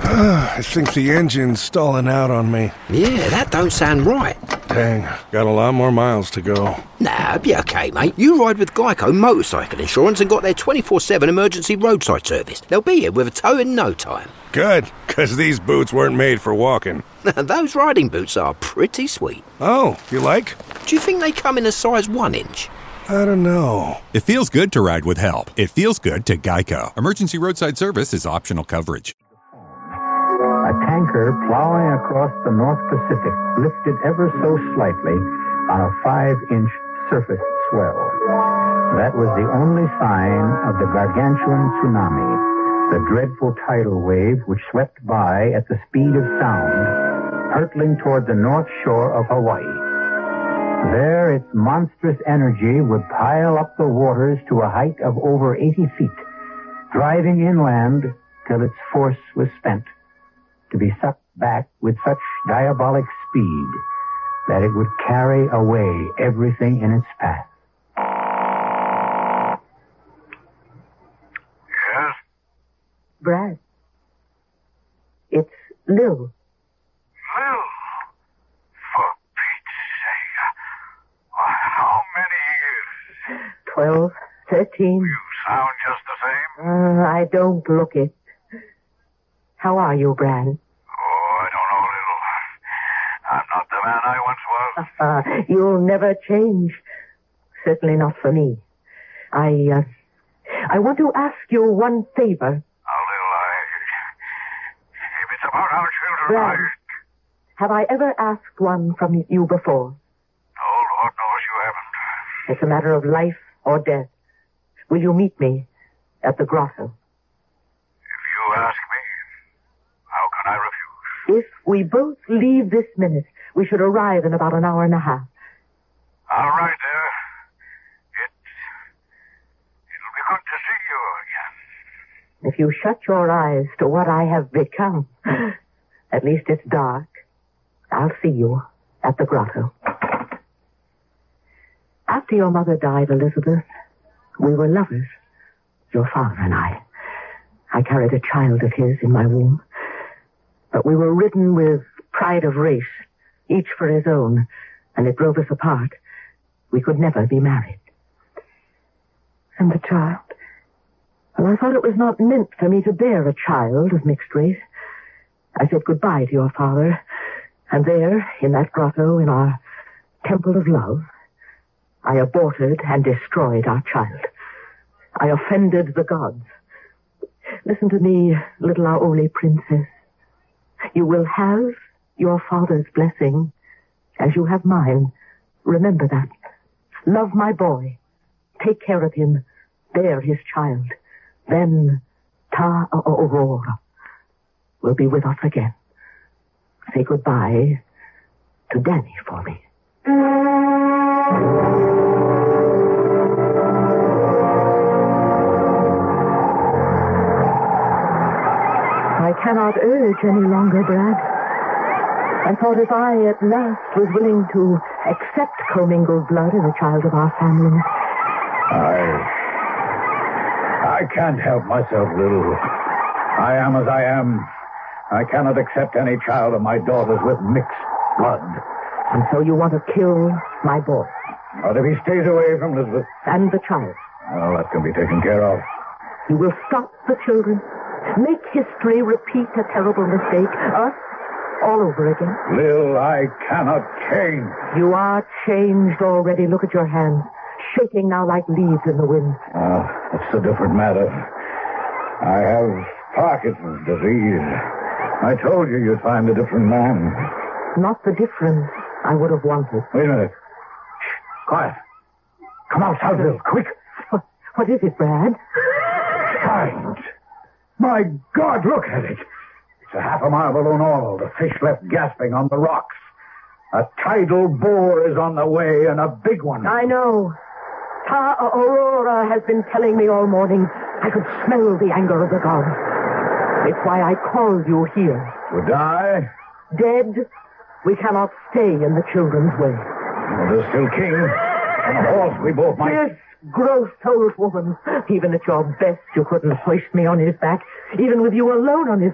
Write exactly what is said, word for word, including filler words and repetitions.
I think the engine's stalling out on me. Yeah, that don't sound right. Dang, got a lot more miles to go. Nah, it'll be okay, mate. You ride with Geico Motorcycle Insurance and got their twenty-four seven emergency roadside service. They'll be here with a tow in no time. Good, because these boots weren't made for walking. Those riding boots are pretty sweet. Oh, you like? Do you think they come in a size one inch? I don't know. It feels good to ride with help. It feels good to Geico. Emergency roadside service is optional coverage. A tanker plowing across the North Pacific lifted ever so slightly on a five-inch surface swell. That was the only sign of the gargantuan tsunami, the dreadful tidal wave which swept by at the speed of sound, hurtling toward the north shore of Hawaii. There, its monstrous energy would pile up the waters to a height of over eighty feet, driving inland till its force was spent, to be sucked back with such diabolic speed that it would carry away everything in its path. Yes? Brad. It's Lil. Lil? For Pete's sake. How many years? Twelve, thirteen. You sound just the same. Uh, I don't look it. How are you, Brad? Oh, I don't know, Lil. I'm not the man I once was. Uh, you'll never change. Certainly not for me. I, uh, I want to ask you one favor. Now, Lil, I... If it's about our children, Brad, I... have I ever asked one from you before? No, Lord knows you haven't. It's a matter of life or death. Will you meet me at the grotto? If you ask me, how can I refuse? If we both leave this minute, we should arrive in about an hour and a half. All right, dear. It's... It'll be good to see you again. If you shut your eyes to what I have become, at least it's dark, I'll see you at the grotto. After your mother died, Elizabeth, we were lovers, your father and I. I carried a child of his in my womb. But we were ridden with pride of race, each for his own, and it drove us apart. We could never be married. And the child? Well, I thought it was not meant for me to bear a child of mixed race. I said goodbye to your father, and there, in that grotto, in our temple of love, I aborted and destroyed our child. I offended the gods. Listen to me, little Aoli princess. You will have your father's blessing as you have mine. Remember that. Love my boy. Take care of him. Bear his child. Then Ta-Aurora will be with us again. Say goodbye to Danny for me. I cannot urge any longer, Brad. I thought if I at last was willing to accept commingled blood as a child of our family. I... I can't help myself, Lil. I am as I am. I cannot accept any child of my daughter's with mixed blood. And so you want to kill my boy? But if he stays away from Elizabeth... And the child? Well, that can be taken care of. You will stop the children? Make history repeat a terrible mistake? Us? All over again? Lil, I cannot change. You are changed already. Look at your hands. Shaking now like leaves in the wind. Oh, that's a different matter. I have Parkinson's disease. I told you you'd find a different man. Not the difference I would have wanted. Wait a minute. Shh, quiet. Come outside, Lil, quick. What, what is it, Brad? Signs. My God, look at it. It's a half a mile below normal. The fish left gasping on the rocks. A tidal bore is on the way, and a big one. I know. Ta-Aurora has been telling me all morning. I could smell the anger of the gods. It's why I called you here. To die? Dead, we cannot stay in the children's way. Well, there's still King. On a horse we both might... Yes, gross old woman. Even at your best, you couldn't hoist me on his back. Even with you alone on his